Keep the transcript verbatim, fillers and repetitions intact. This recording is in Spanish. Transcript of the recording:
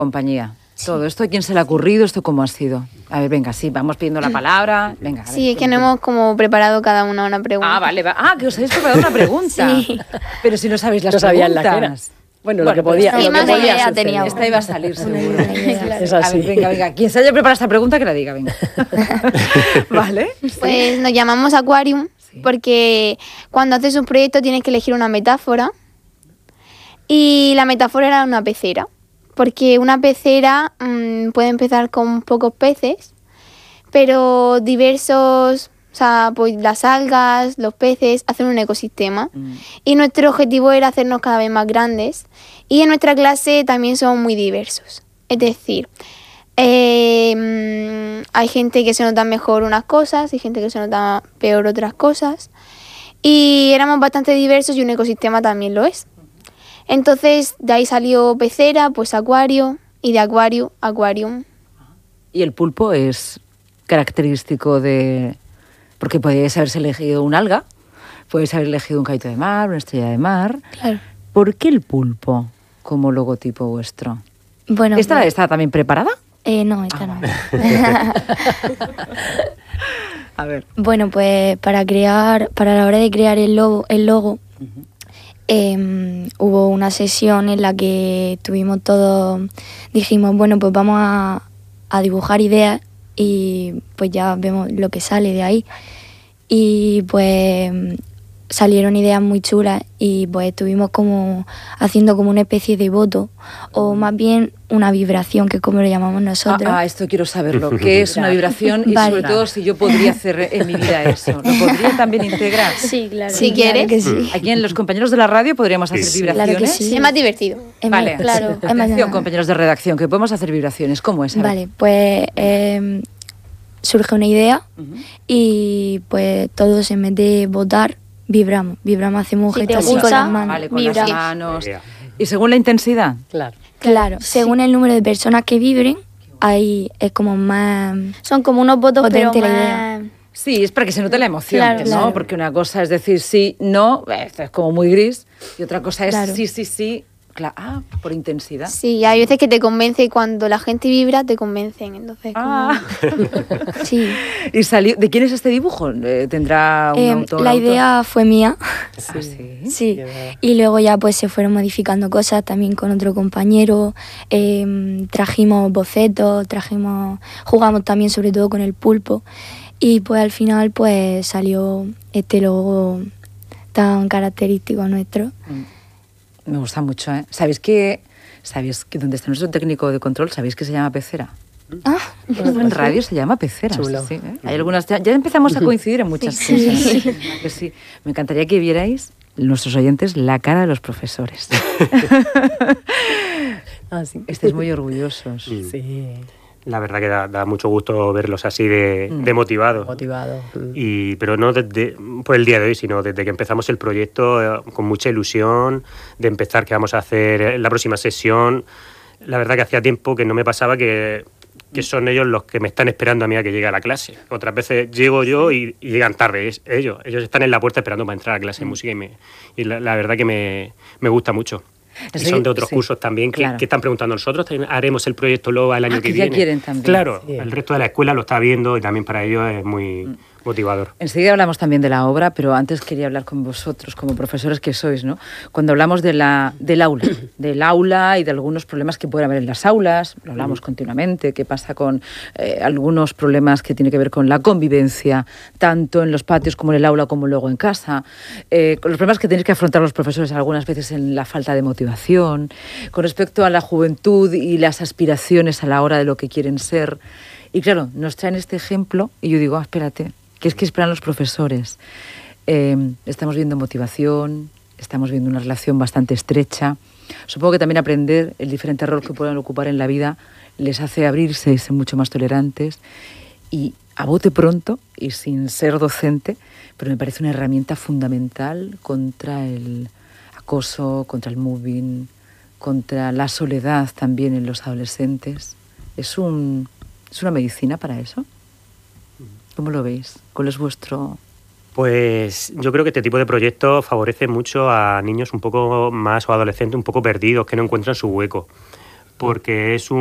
compañía. Sí. Todo esto, ¿a quién se le ha ocurrido? ¿Esto cómo ha sido? A ver, venga, sí, vamos pidiendo la palabra. Venga, sí, ver, es que no hemos como preparado cada una una pregunta. Ah, vale, va. Ah, que os habéis preparado una pregunta. Sí. Pero si no sabéis las no preguntas. La bueno, bueno, lo que pues podía, sí, lo que podía idea teníamos. Esta iba a salir seguro. Claro. Es así. A ver, venga, venga. Quien se haya preparado esta pregunta, que la diga, venga. ¿Vale? Pues nos llamamos Aquarium sí. porque cuando haces un proyecto tienes que elegir una metáfora y la metáfora era una pecera. Porque una pecera mmm, puede empezar con pocos peces, pero diversos, o sea, pues las algas, los peces, hacen un ecosistema. Mm. Y nuestro objetivo era hacernos cada vez más grandes. Y en nuestra clase también somos muy diversos. Es decir, eh, hay gente que se nota mejor unas cosas y gente que se nota peor otras cosas. Y éramos bastante diversos y un ecosistema también lo es. Entonces, de ahí salió pecera, pues acuario, y de acuario, aquarium. ¿Y el pulpo es característico de...? Porque podéis haberse elegido un alga, podéis haber elegido un caíto de mar, una estrella de mar. Claro. ¿Por qué el pulpo como logotipo vuestro? Bueno, ¿Esta pues, está también preparada? Eh, no, esta ah, no. Vale. A ver. Bueno, pues para crear, para la hora de crear el logo, el logo uh-huh. eh, hubo una sesión en la que tuvimos todos, dijimos, bueno, pues vamos a, a dibujar ideas y pues ya vemos lo que sale de ahí. Y pues salieron ideas muy chulas y pues estuvimos como haciendo como una especie de voto o más bien una vibración, que es como lo llamamos nosotros. Ah, ah esto quiero saberlo. ¿Qué es una vibración? Y vale. sobre todo si yo podría hacer en mi vida eso. ¿Lo podría también integrar? Sí, claro. Si quieres. Que sí. Aquí en los compañeros de la radio podríamos hacer sí, vibraciones. Claro que sí. Es más divertido. Es vale, más, claro. Sí. Atención, compañeros de redacción, que podemos hacer vibraciones. ¿Cómo es? Vale, pues eh, surge una idea uh-huh. y pues todos en vez de votar vibramos, vibramos, hacemos un sí, gesto así con las manos. Vale, con Vibra. las manos. ¿Y según la intensidad? Claro. Claro, según sí. el número de personas que vibren, ahí es como más... Son como unos votos, pero más... la idea. Sí, es para que se note la emoción, claro, ¿no? claro. Porque una cosa es decir sí, no, esto es como muy gris, y otra cosa es claro. sí, sí, sí, claro, ah, por intensidad. Sí, hay veces que te convence y cuando la gente vibra te convencen, entonces... Ah. Como... sí. ¿Y salió, de quién es este dibujo? ¿Tendrá un eh, autor? La autor? idea fue mía. Sí. ¿Ah, sí? Sí, y luego ya pues se fueron modificando cosas también con otro compañero, eh, trajimos bocetos, trajimos, jugamos también sobre todo con el pulpo y pues al final pues salió este logo tan característico nuestro. Me gusta mucho, ¿eh? ¿Sabéis que, sabéis que donde está nuestro técnico de control, sabéis que se llama pecera? Ah, en radio se llama pecera. Sí, ¿eh? Hay algunas, ya, ya empezamos a coincidir en muchas sí, cosas. Sí, sí. Que sí. Me encantaría que vierais, nuestros oyentes, la cara de los profesores. ah, sí. Estáis muy orgullosos. Sí. La verdad que da, da mucho gusto verlos así de, mm. de motivados. Motivados. Y, pero no desde por el día de hoy, sino desde que empezamos el proyecto eh, con mucha ilusión de empezar, que vamos a hacer en la próxima sesión. La verdad que hacía tiempo que no me pasaba que, que son ellos los que me están esperando a mí a que llegue a la clase. Otras veces llego yo y, y llegan tarde es, ellos. Ellos están en la puerta esperando para entrar a clase de música y, me, y la, la verdad que me, me gusta mucho. Y son de otros sí, cursos también que, claro. que están preguntando nosotros. Haremos el proyecto LOA el año ah, que, que viene. Ya quieren también. Claro, sí. el resto de la escuela lo está viendo y también para ellos es muy mm. motivador. Enseguida hablamos también de la obra, pero antes quería hablar con vosotros, como profesores que sois, ¿no? Cuando hablamos de la, del aula, del aula y de algunos problemas que pueden haber en las aulas, lo hablamos mm. continuamente, qué pasa con eh, algunos problemas que tienen que ver con la convivencia, tanto en los patios como en el aula, como luego en casa, eh, con los problemas que tenéis que afrontar los profesores algunas veces en la falta de motivación, con respecto a la juventud y las aspiraciones a la hora de lo que quieren ser. Y claro, nos traen este ejemplo y yo digo, ah, espérate, ¿qué es que esperan los profesores? Eh, estamos viendo motivación, estamos viendo una relación bastante estrecha. Supongo que también aprender el diferente rol que puedan ocupar en la vida les hace abrirse y ser mucho más tolerantes. Y a bote pronto, y sin ser docente, pero me parece una herramienta fundamental contra el acoso, contra el mobbing, contra la soledad también en los adolescentes. ¿Es, un, ¿Es una medicina para eso? ¿Cómo lo veis? ¿Cuál es vuestro...? Pues yo creo que este tipo de proyectos favorece mucho a niños un poco más o adolescentes un poco perdidos, que no encuentran su hueco. porque es un